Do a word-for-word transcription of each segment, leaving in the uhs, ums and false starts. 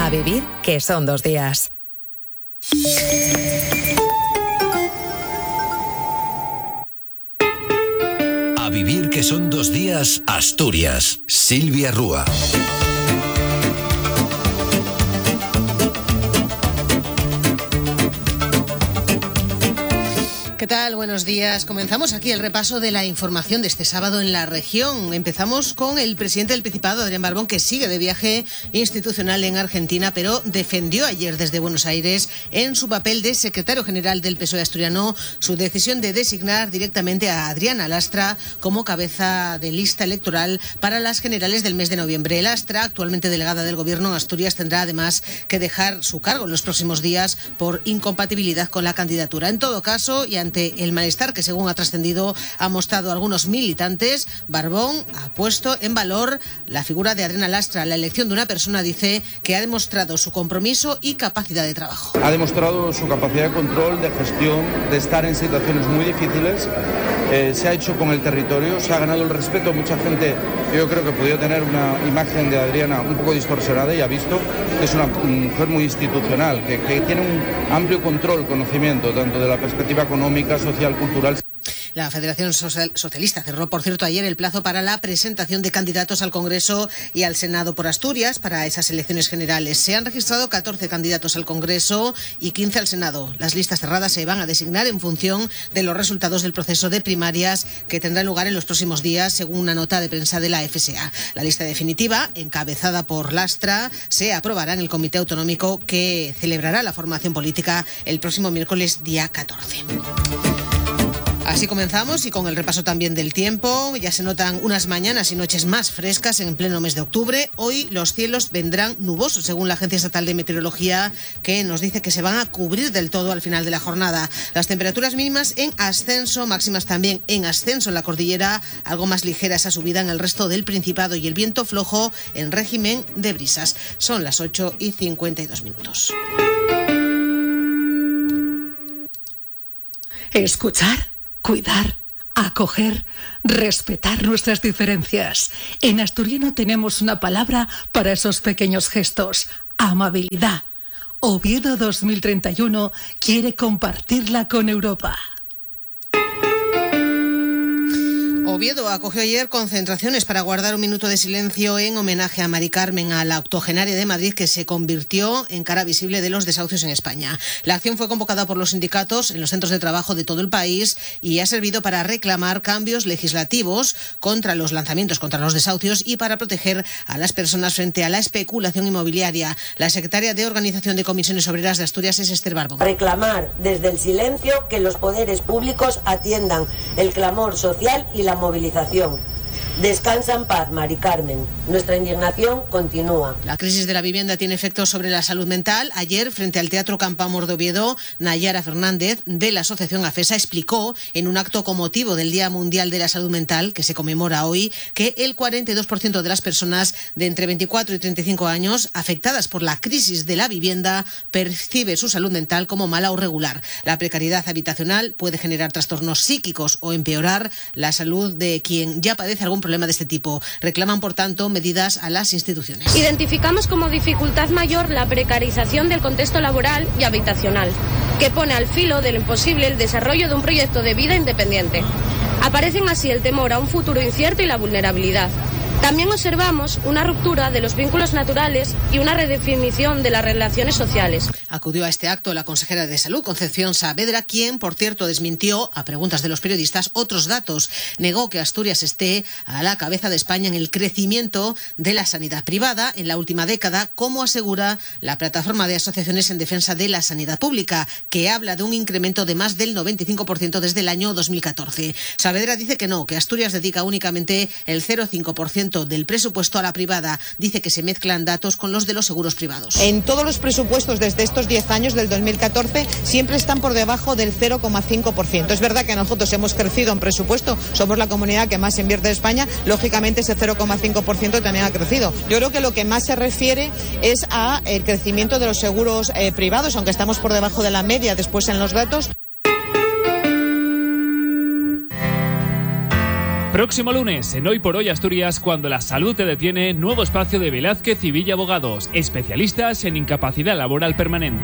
A vivir, que son dos días. A vivir, que son dos días, Asturias. Silvia Rúa. ¿Qué tal? Buenos días. Comenzamos aquí el repaso de la información de este sábado en la región. Empezamos con el presidente del Principado, Adrián Barbón, que sigue de viaje institucional en Argentina, pero defendió ayer desde Buenos Aires, en su papel de secretario general del P S O E asturiano, su decisión de designar directamente a Adriana Lastra como cabeza de lista electoral para las generales del mes de noviembre. Lastra, actualmente delegada del Gobierno en Asturias, tendrá además que dejar su cargo en los próximos días por incompatibilidad con la candidatura. En todo caso, y ante el malestar que, según ha trascendido, ha mostrado algunos militantes, Barbón ha puesto en valor la figura de Adriana Lastra. La elección de una persona, dice, que ha demostrado su compromiso y capacidad de trabajo. Ha demostrado su capacidad de control, de gestión, de estar en situaciones muy difíciles. Eh, se ha hecho con el territorio, se ha ganado el respeto. Mucha gente, yo creo que podía tener una imagen de Adriana un poco distorsionada, y ha visto que es una mujer muy institucional, que, que tiene un amplio control, conocimiento, tanto de la perspectiva económica, social, cultural. La Federación Social Socialista cerró, por cierto, ayer el plazo para la presentación de candidatos al Congreso y al Senado por Asturias para esas elecciones generales. Se han registrado catorce candidatos al Congreso y quince al Senado. Las listas cerradas se van a designar en función de los resultados del proceso de primarias que tendrá lugar en los próximos días, según una nota de prensa de la F S A. La lista definitiva, encabezada por Lastra, se aprobará en el Comité Autonómico, que celebrará la formación política el próximo miércoles día catorce. Así comenzamos, y con el repaso también del tiempo. Ya se notan unas mañanas y noches más frescas en pleno mes de octubre. Hoy los cielos vendrán nubosos, según la Agencia Estatal de Meteorología, que nos dice que se van a cubrir del todo al final de la jornada. Las temperaturas mínimas en ascenso, máximas también en ascenso en la cordillera, algo más ligera esa subida en el resto del Principado, y el viento flojo en régimen de brisas. Son las ocho y cincuenta y dos minutos. Escuchar, cuidar, acoger, respetar nuestras diferencias. En asturiano tenemos una palabra para esos pequeños gestos: amabilidad. Oviedo dos mil treinta y uno quiere compartirla con Europa. Oviedo acogió ayer concentraciones para guardar un minuto de silencio en homenaje a Mari Carmen, a la octogenaria de Madrid que se convirtió en cara visible de los desahucios en España. La acción fue convocada por los sindicatos en los centros de trabajo de todo el país y ha servido para reclamar cambios legislativos contra los lanzamientos contra los desahucios y para proteger a las personas frente a la especulación inmobiliaria. La secretaria de Organización de Comisiones Obreras de Asturias es Esther Barbón. Reclamar desde el silencio que los poderes públicos atiendan el clamor social y la movilización. Descansa en paz, Mari Carmen. Nuestra indignación continúa. La crisis de la vivienda tiene efectos sobre la salud mental. Ayer, frente al Teatro Campamor de Oviedo, Nayara Fernández, de la Asociación AFESA, explicó en un acto con motivo del Día Mundial de la Salud Mental, que se conmemora hoy, que el cuarenta y dos por ciento de las personas de entre veinticuatro y treinta y cinco años afectadas por la crisis de la vivienda percibe su salud mental como mala o regular. La precariedad habitacional puede generar trastornos psíquicos o empeorar la salud de quien ya padece algún problema de este tipo. Reclaman, por tanto, medidas a las instituciones. Identificamos como dificultad mayor la precarización del contexto laboral y habitacional, que pone al filo de lo imposible el desarrollo de un proyecto de vida independiente. Aparecen así el temor a un futuro incierto y la vulnerabilidad. También observamos una ruptura de los vínculos naturales y una redefinición de las relaciones sociales. Acudió a este acto la consejera de Salud, Concepción Saavedra, quien, por cierto, desmintió, a preguntas de los periodistas, otros datos. Negó que Asturias esté a la cabeza de España en el crecimiento de la sanidad privada en la última década, como asegura la plataforma de asociaciones en defensa de la sanidad pública, que habla de un incremento de más del noventa y cinco por ciento desde el año dos mil catorce. Saavedra dice que no, que Asturias dedica únicamente el cero coma cinco por ciento del presupuesto a la privada. Dice que se mezclan datos con los de los seguros privados. En todos los presupuestos desde estos diez años, del dos mil catorce, siempre están por debajo del cero coma cinco por ciento. Es verdad que nosotros hemos crecido en presupuesto, somos la comunidad que más invierte en España, lógicamente ese cero coma cinco por ciento también ha crecido. Yo creo que lo que más se refiere es a el crecimiento de los seguros eh, privados, aunque estamos por debajo de la media después en los datos. Próximo lunes, en Hoy por Hoy Asturias, cuando la salud te detiene, nuevo espacio de Velázquez y Villa Abogados, especialistas en incapacidad laboral permanente.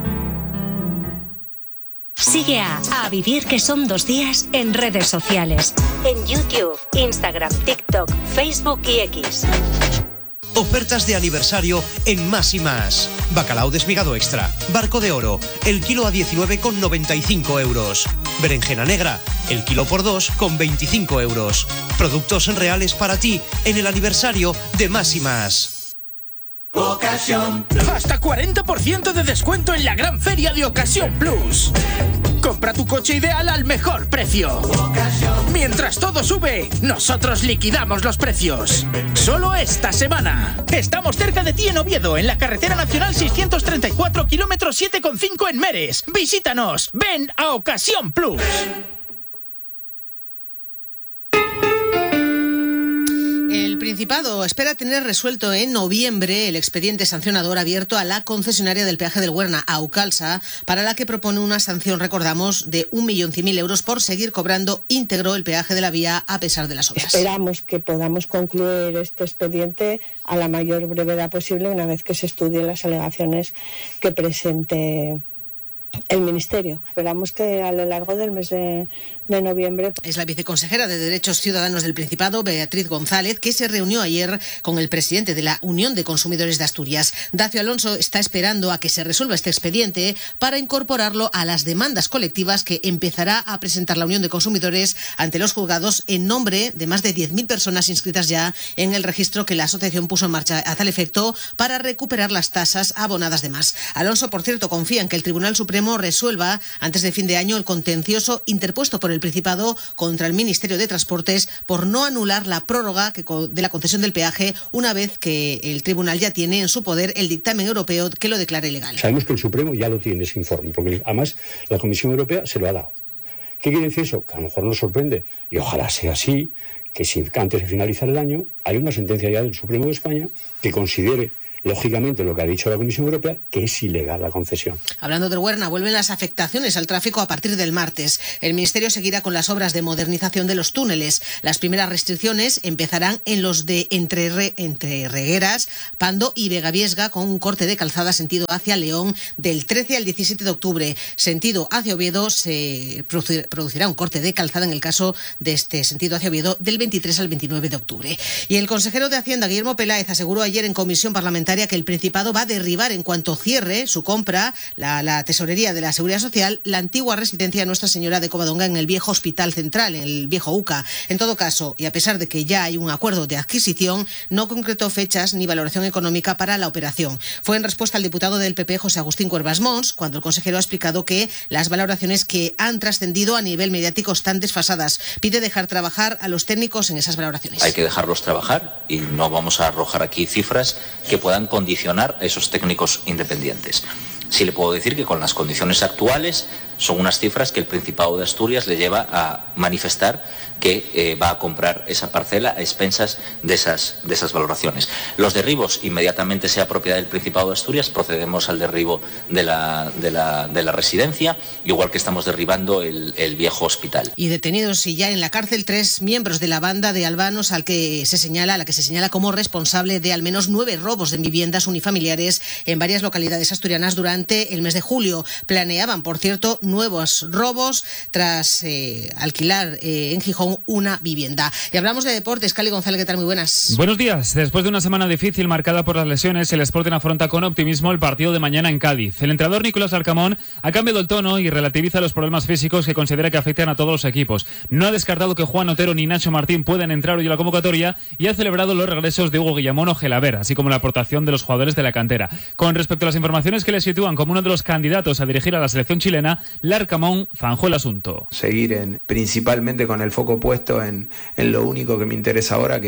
Sigue a A Vivir que son dos días en redes sociales, en YouTube, Instagram, TikTok, Facebook y X. Ofertas de aniversario en Más y Más. Bacalao desmigado extra, barco de oro, el kilo a diecinueve con noventa y cinco euros. Berenjena negra, el kilo por dos con veinticinco euros. Productos reales para ti en el aniversario de Más y Más. Ocasión Plus. Hasta cuarenta por ciento de descuento en la gran feria de Ocasión Plus. Compra tu coche ideal al mejor precio. Ocasión. Mientras todo sube, nosotros liquidamos los precios. Solo esta semana. Estamos cerca de ti en Oviedo, en la carretera nacional seiscientos treinta y cuatro, kilómetro siete coma cinco en Meres. Visítanos. Ven a Ocasión Plus. El Principado espera tener resuelto en noviembre el expediente sancionador abierto a la concesionaria del peaje del Huerna, Aucalsa, para la que propone una sanción, recordamos, de un millón cien mil euros por seguir cobrando íntegro el peaje de la vía a pesar de las obras. Esperamos que podamos concluir este expediente a la mayor brevedad posible una vez que se estudien las alegaciones que presente el Ministerio. Esperamos que a lo largo del mes de, de noviembre... Es la viceconsejera de Derechos Ciudadanos del Principado, Beatriz González, que se reunió ayer con el presidente de la Unión de Consumidores de Asturias. Dacio Alonso está esperando a que se resuelva este expediente para incorporarlo a las demandas colectivas que empezará a presentar la Unión de Consumidores ante los juzgados en nombre de más de diez mil personas inscritas ya en el registro que la asociación puso en marcha a tal efecto para recuperar las tasas abonadas de más. Alonso, por cierto, confía en que el Tribunal Supremo resuelva antes de fin de año el contencioso interpuesto por el Principado contra el Ministerio de Transportes por no anular la prórroga que, de la concesión del peaje una vez que el tribunal ya tiene en su poder el dictamen europeo que lo declara ilegal. Sabemos que el Supremo ya lo tiene ese informe, porque además la Comisión Europea se lo ha dado. ¿Qué quiere decir eso? Que a lo mejor nos sorprende, y ojalá sea así, que si antes de finalizar el año hay una sentencia ya del Supremo de España que considere lógicamente lo que ha dicho la Comisión Europea, que es ilegal la concesión. Hablando del Huerna, vuelven las afectaciones al tráfico a partir del martes. El Ministerio seguirá con las obras de modernización de los túneles. Las primeras restricciones empezarán en los de entre, Re, entre Regueras, Pando y Vegaviesga, con un corte de calzada sentido hacia León del trece al diecisiete de octubre. Sentido hacia Oviedo se producirá un corte de calzada en el caso de este sentido hacia Oviedo del veintitrés al veintinueve de octubre. Y el consejero de Hacienda, Guillermo Peláez, aseguró ayer en comisión parlamentaria que el Principado va a derribar en cuanto cierre su compra, la, la tesorería de la Seguridad Social, la antigua residencia de Nuestra Señora de Covadonga en el viejo Hospital Central, en el viejo U C A. En todo caso, y a pesar de que ya hay un acuerdo de adquisición, no concretó fechas ni valoración económica para la operación. Fue en respuesta al diputado del P P, José Agustín Cuervas Mons, cuando el consejero ha explicado que las valoraciones que han trascendido a nivel mediático están desfasadas. Pide dejar trabajar a los técnicos en esas valoraciones. Hay que dejarlos trabajar y no vamos a arrojar aquí cifras que puedan condicionar a esos técnicos independientes. Sí le puedo decir que con las condiciones actuales son unas cifras que el Principado de Asturias le lleva a manifestar que eh, va a comprar esa parcela a expensas de esas, de esas valoraciones. Los derribos, inmediatamente sea propiedad del Principado de Asturias, procedemos al derribo de la, de la, de la residencia, igual que estamos derribando el, el viejo hospital. Y detenidos y ya en la cárcel tres miembros de la banda de albanos al que se señala, a la que se señala como responsable de al menos nueve robos de viviendas unifamiliares en varias localidades asturianas durante el mes de julio. Planeaban, por cierto, nuevos robos tras eh, alquilar eh, en Gijón una vivienda. Y hablamos de deportes. Cali González, ¿qué tal? Muy buenas. Buenos días. Después de una semana difícil marcada por las lesiones, el Sporting afronta con optimismo el partido de mañana en Cádiz. El entrenador Nicolás Arcamón ha cambiado el tono y relativiza los problemas físicos que considera que afectan a todos los equipos. No ha descartado que Juan Otero ni Nacho Martín puedan entrar hoy a la convocatoria y ha celebrado los regresos de Hugo Guillamón o Gelaber, así como la aportación de los jugadores de la cantera. Con respecto a las informaciones que le sitúan como uno de los candidatos a dirigir a la selección chilena, Arcamón zanjó el asunto. Seguir en, principalmente con el foco puesto en, en lo único que me interesa ahora, que es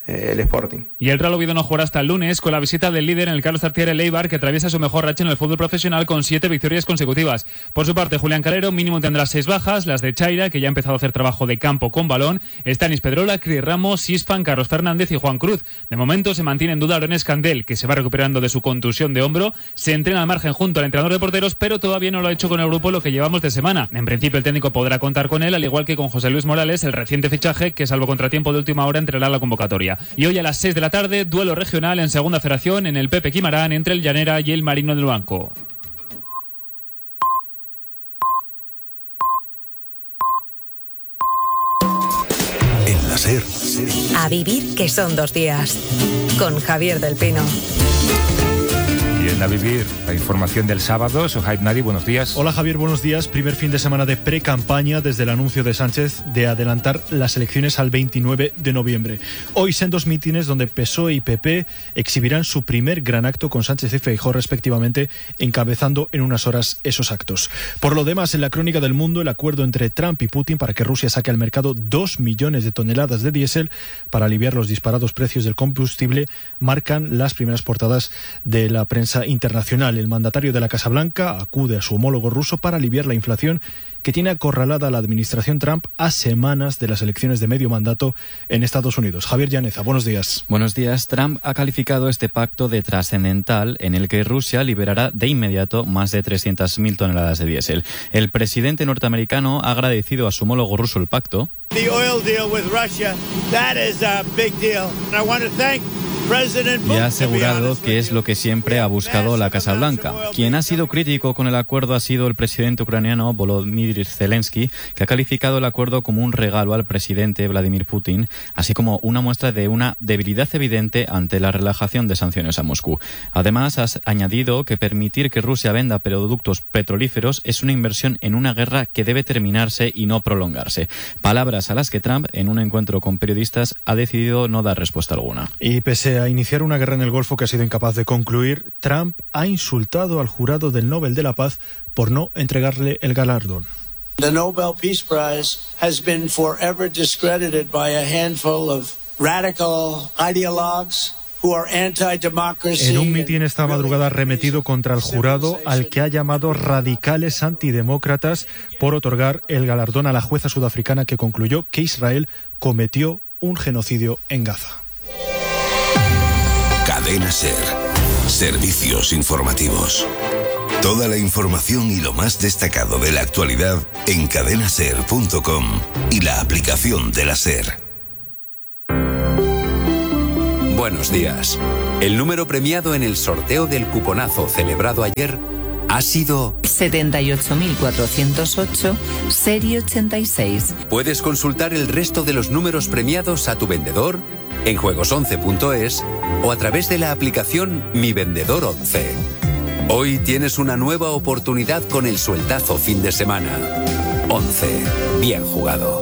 eh, el Sporting. Y el Real Oviedo no jugará hasta el lunes con la visita del líder en el Carlos Tartiere Eibar, que atraviesa su mejor racha en el fútbol profesional con siete victorias consecutivas. Por su parte, Julián Calero mínimo tendrá seis bajas, las de Chaira, que ya ha empezado a hacer trabajo de campo con balón, Stanis Pedrola, Cris Ramos, Isfan, Carlos Fernández y Juan Cruz. De momento se mantiene en duda Lorenz Candel, que se va recuperando de su contusión de hombro, se entrena al margen junto al entrenador de porteros, pero todavía no lo ha hecho con el grupo lo que llevamos de semana. En principio el técnico podrá contar con él, al igual que con José Luis Morales, el reciente fichaje que salvo contratiempo de última hora entrará a la convocatoria. Y hoy a las seis de la tarde, duelo regional en Segunda Federación en el Pepe Quimarán entre el Llanera y el Marino del Banco. En la SER. A vivir que son dos días. Con Javier del Pino. Bien, a vivir la información del sábado. Sohaib Nadi, buenos días. Hola Javier, buenos días. Primer fin de semana de pre-campaña desde el anuncio de Sánchez de adelantar las elecciones al veintinueve de noviembre. Hoy sendos mítines donde P S O E y P P exhibirán su primer gran acto con Sánchez y Feijóo respectivamente, encabezando en unas horas esos actos. Por lo demás, en la crónica del mundo, el acuerdo entre Trump y Putin para que Rusia saque al mercado dos millones de toneladas de diésel para aliviar los disparados precios del combustible marcan las primeras portadas de la prensa internacional. El mandatario de la Casa Blanca acude a su homólogo ruso para aliviar la inflación que tiene acorralada a la administración Trump a semanas de las elecciones de medio mandato en Estados Unidos. Javier Llaneza, buenos días. Buenos días. Trump ha calificado este pacto de trascendental en el que Rusia liberará de inmediato más de trescientas mil toneladas de diésel. El presidente norteamericano ha agradecido a su homólogo ruso el pacto. The oil deal with Russia, that is a big deal. I want to thank y ha asegurado que es lo que siempre ha buscado la Casa Blanca. Quien ha sido crítico con el acuerdo ha sido el presidente ucraniano Volodymyr Zelensky, que ha calificado el acuerdo como un regalo al presidente Vladimir Putin, así como una muestra de una debilidad evidente ante la relajación de sanciones a Moscú. Además, ha añadido que permitir que Rusia venda productos petrolíferos es una inversión en una guerra que debe terminarse y no prolongarse. Palabras a las que Trump, en un encuentro con periodistas, ha decidido no dar respuesta alguna. Y pese a iniciar una guerra en el Golfo que ha sido incapaz de concluir, Trump ha insultado al jurado del Nobel de la Paz por no entregarle el galardón. The Nobel Peace Prize has been forever discredited by a handful of radical ideologues who are anti-democracy. En un mitin esta madrugada ha arremetido contra el jurado, al que ha llamado radicales antidemócratas, por otorgar el galardón a la jueza sudafricana que concluyó que Israel cometió un genocidio en Gaza. Cadena SER. Servicios informativos. Toda la información y lo más destacado de la actualidad en cadena ser punto com y la aplicación de la SER. Buenos días. El número premiado en el sorteo del cuponazo celebrado ayer ha sido setenta y ocho mil cuatrocientos ocho, serie ochenta y seis. Puedes consultar el resto de los números premiados a tu vendedor en juegos once punto es o a través de la aplicación Mi Vendedor once. Hoy tienes una nueva oportunidad con el sueldazo fin de semana. once. Bien jugado.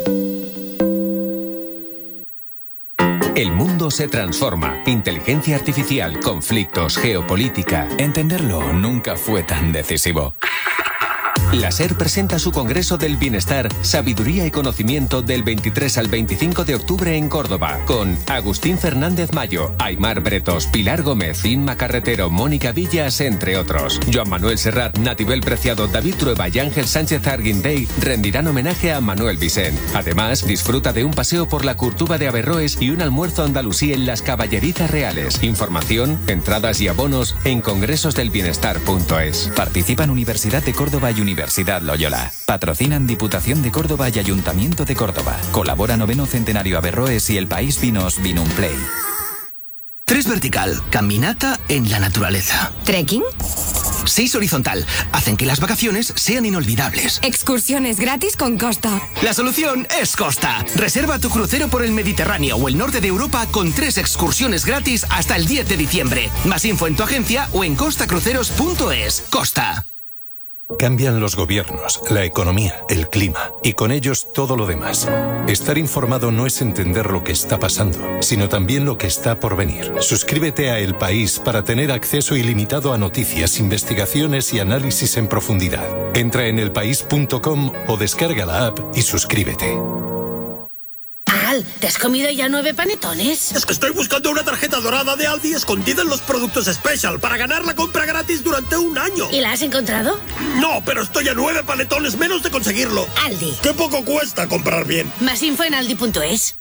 El mundo se transforma. Inteligencia artificial, conflictos, geopolítica. Entenderlo nunca fue tan decisivo. La SER presenta su Congreso del Bienestar, Sabiduría y Conocimiento del veintitrés al veinticinco de octubre en Córdoba, con Agustín Fernández Mayo, Aymar Bretos, Pilar Gómez, Inma Carretero, Mónica Villas, entre otros. Joan Manuel Serrat, Natibel Preciado, David Trueba y Ángel Sánchez Arguindey rendirán homenaje a Manuel Vicent. Además, disfruta de un paseo por la Curtuba de Averroes y un almuerzo andalusí en las Caballerizas Reales. Información, entradas y abonos en congresos del bienestar punto es. Participan Universidad de Córdoba y Universidad Universidad Loyola. Patrocinan Diputación de Córdoba y Ayuntamiento de Córdoba. Colabora Noveno Centenario Averroes y el País Vinos Vinumplay. Tres vertical, caminata en la naturaleza. ¿Trekking? Seis horizontal, hacen que las vacaciones sean inolvidables. Excursiones gratis con Costa. La solución es Costa. Reserva tu crucero por el Mediterráneo o el norte de Europa con tres excursiones gratis hasta el diez de diciembre. Más info en tu agencia o en costa cruceros punto es. Costa. Cambian los gobiernos, la economía, el clima y con ellos todo lo demás. Estar informado no es entender lo que está pasando, sino también lo que está por venir. Suscríbete a El País para tener acceso ilimitado a noticias, investigaciones y análisis en profundidad. Entra en el país punto com o descarga la app y suscríbete. chaval? ¿Te has comido ya nueve panetones? Es que estoy buscando una tarjeta dorada de Aldi escondida en los productos Special para ganar la compra gratis durante un año. ¿Y la has encontrado? No, pero estoy a nueve panetones menos de conseguirlo. Aldi. Qué poco cuesta comprar bien. Más info en aldi punto es.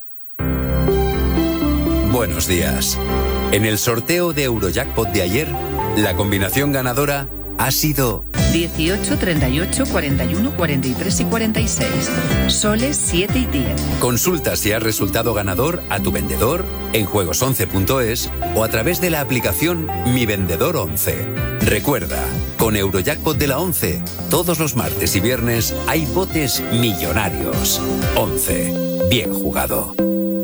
Buenos días. En el sorteo de Eurojackpot de ayer, la combinación ganadora ha sido dieciocho, treinta y ocho, cuarenta y uno, cuarenta y tres y cuarenta y seis. Soles siete y diez. Consulta si has resultado ganador a tu vendedor en juegos once punto es o a través de la aplicación Mi Vendedor once. Recuerda, con Eurojackpot de la once, todos los martes y viernes hay botes millonarios. once. Bien jugado.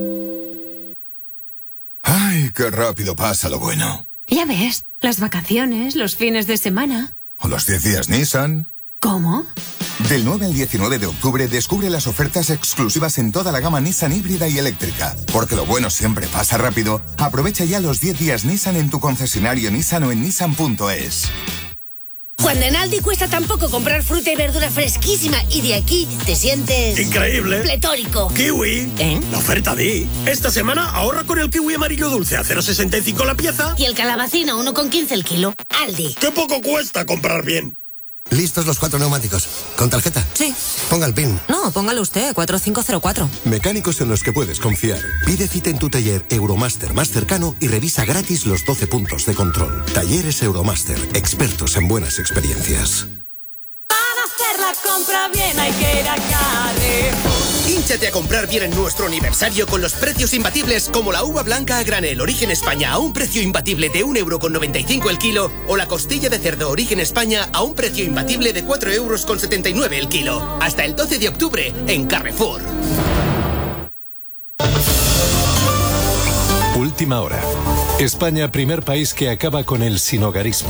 Ay, qué rápido pasa lo bueno. Ya ves, las vacaciones, los fines de semana. O los diez días Nissan. ¿Cómo? Del nueve al diecinueve de octubre descubre las ofertas exclusivas en toda la gama Nissan híbrida y eléctrica. Porque lo bueno siempre pasa rápido. Aprovecha ya los diez días Nissan en tu concesionario Nissan o en nissan punto es. Cuando en Aldi cuesta tan poco comprar fruta y verdura fresquísima y de aquí te sientes... ¡increíble! ¡Pletórico! ¡Kiwi! ¿Eh? La oferta di. Esta semana ahorra con el kiwi amarillo dulce a cero coma sesenta y cinco la pieza. Y el calabacín a uno con quince el kilo. Aldi. ¡Qué poco cuesta comprar bien! ¿Listos los cuatro neumáticos? ¿Con tarjeta? Sí. Ponga el PIN. No, póngalo usted, cuatro cinco cero cuatro. Mecánicos en los que puedes confiar. Pide cita en tu taller Euromaster más cercano y revisa gratis los doce puntos de control. Talleres Euromaster, expertos en buenas experiencias. Para hacer la compra bien hay que ir a Carrefour. Hínchate a comprar bien en nuestro aniversario con los precios imbatibles como la uva blanca a granel Origen España a un precio imbatible de un euro con noventa y cinco el kilo o la costilla de cerdo Origen España a un precio imbatible de cuatro euros con setenta y nueve el kilo. Hasta el doce de octubre en Carrefour. Última hora. España, primer país que acaba con el sinhogarismo.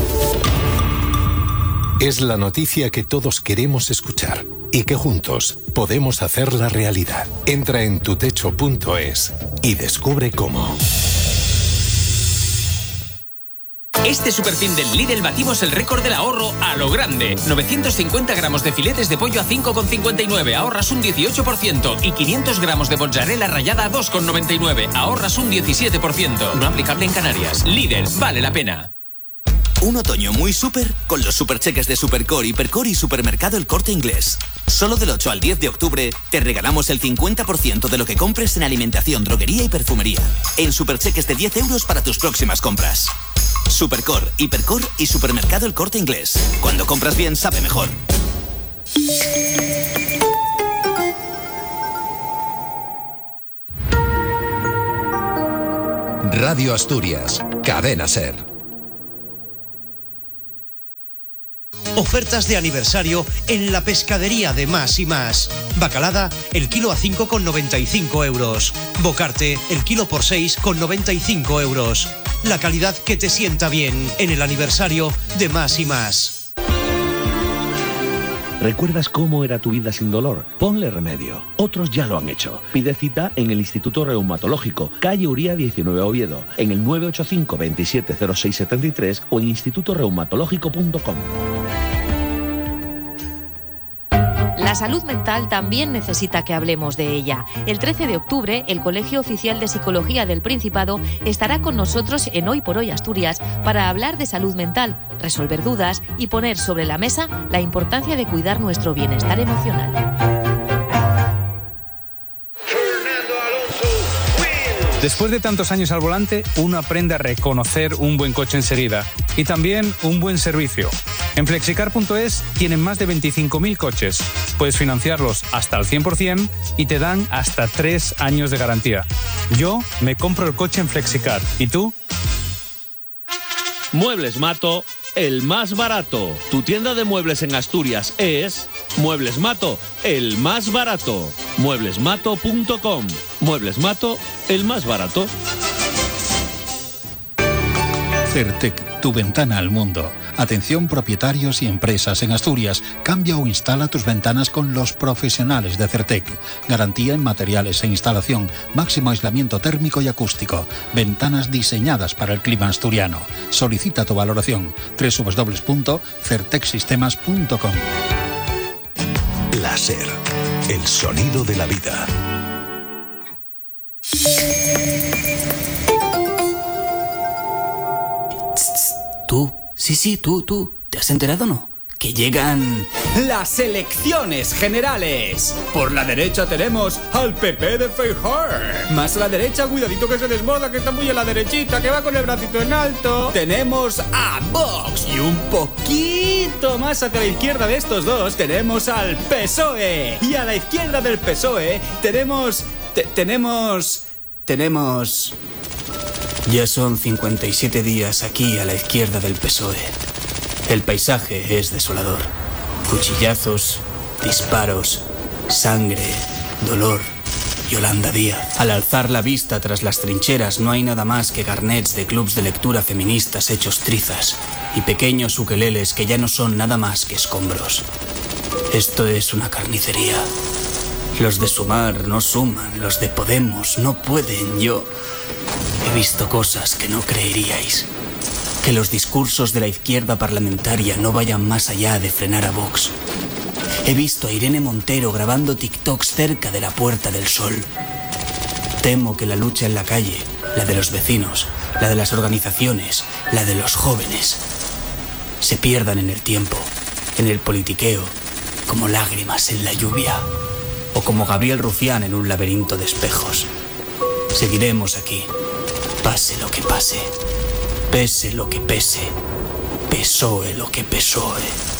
Es la noticia que todos queremos escuchar y que juntos podemos hacerla realidad. Entra en tutecho punto es y descubre cómo. Este superfin del Lidl batimos el récord del ahorro a lo grande. novecientos cincuenta gramos de filetes de pollo a cinco con cincuenta y nueve, ahorras un dieciocho por ciento. Y quinientos gramos de mozzarella rallada a dos con noventa y nueve, ahorras un diecisiete por ciento. No aplicable en Canarias. Lidl, vale la pena. Un otoño muy súper con los supercheques de Supercore, Hipercore y Supermercado El Corte Inglés. Solo del ocho al diez de octubre te regalamos el cincuenta por ciento de lo que compres en alimentación, droguería y perfumería. En supercheques de diez euros para tus próximas compras. Supercore, Hipercore y Supermercado El Corte Inglés. Cuando compras bien, sabe mejor. Radio Asturias, Cadena SER. Ofertas de aniversario en la pescadería de Más y Más. Bacalada, el kilo a cinco con noventa y cinco euros. Bocarte, el kilo por seis con noventa y cinco euros. La calidad que te sienta bien en el aniversario de Más y Más. ¿Recuerdas cómo era tu vida sin dolor? Ponle remedio. Otros ya lo han hecho. Pide cita en el Instituto Reumatológico, calle Uría diecinueve Oviedo, en el nueve ocho cinco, veintisiete cero seis setenta y tres o en instituto reumatológico punto com. La salud mental también necesita que hablemos de ella. El trece de octubre, el Colegio Oficial de Psicología del Principado estará con nosotros en Hoy por Hoy Asturias para hablar de salud mental, resolver dudas y poner sobre la mesa la importancia de cuidar nuestro bienestar emocional. Después de tantos años al volante, uno aprende a reconocer un buen coche enseguida y también un buen servicio. En flexicar punto es tienen más de veinticinco mil coches. Puedes financiarlos hasta el cien por ciento y te dan hasta tres años de garantía. Yo me compro el coche en Flexicar. ¿Y tú? Muebles Mato, el más barato. Tu tienda de muebles en Asturias es Muebles Mato, el más barato. muebles mato punto com. Muebles Mato, el más barato. Certec, tu ventana al mundo. Atención propietarios y empresas en Asturias. Cambia o instala tus ventanas con los profesionales de Certec. Garantía en materiales e instalación. Máximo aislamiento térmico y acústico. Ventanas diseñadas para el clima asturiano. Solicita tu valoración. doble u doble u doble u punto certec sistemas punto com. La SER, el sonido de la vida. Tú, sí, sí, tú, tú. ¿Te has enterado o no? Que llegan las elecciones generales. Por la derecha tenemos al P P de Feijóo. Más a la derecha, cuidadito que se desborda, que está muy a la derechita, que va con el bracito en alto. Tenemos a Vox. Y un poquito más hacia la izquierda de estos dos tenemos al P S O E. Y a la izquierda del P S O E tenemos... te- tenemos... tenemos... Ya son cincuenta y siete días aquí a la izquierda del P S O E. El paisaje es desolador. Cuchillazos, disparos, sangre, dolor. Yolanda Díaz. Al alzar la vista tras las trincheras no hay nada más que carnets de clubs de lectura feministas hechos trizas y pequeños ukeleles que ya no son nada más que escombros. Esto es una carnicería. Los de Sumar no suman, los de Podemos no pueden. Yo he visto cosas que no creeríais. Que los discursos de la izquierda parlamentaria no vayan más allá de frenar a Vox. He visto a Irene Montero grabando TikToks cerca de la Puerta del Sol. Temo que la lucha en la calle, la de los vecinos, la de las organizaciones, la de los jóvenes, se pierdan en el tiempo, en el politiqueo, como lágrimas en la lluvia, o como Gabriel Rufián en un laberinto de espejos. Seguiremos aquí, pase lo que pase. Pese lo que pese, P S O E lo que P S O E.